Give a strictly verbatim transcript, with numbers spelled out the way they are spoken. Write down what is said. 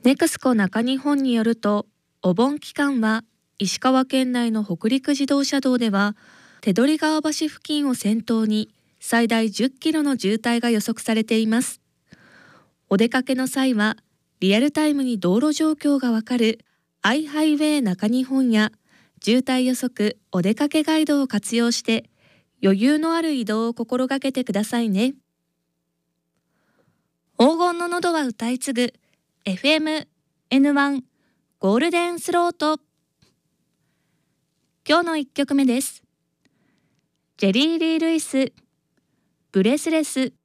ネクスコ中日本によると、お盆期間は石川県内の北陸自動車道では手取川橋付近を先頭に最大じゅっキロの渋滞が予測されています。お出かけの際はリアルタイムに道路状況がわかるアイハイウェイ中日本や渋滞予測お出かけガイドを活用して余裕のある移動を心がけてくださいね。黄金の喉は歌い継ぐ エフエムエヌワン ゴールデンスロート。今日のいっきょくめです。ジェリー・リー・ルイス、ブレスレス。